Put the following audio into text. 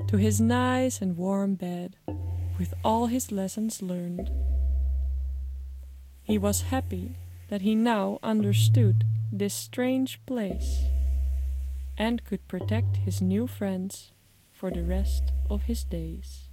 to his nice and warm bed, with all his lessons learned. He was happy that he now understood this strange place and could protect his new friends for the rest of his days.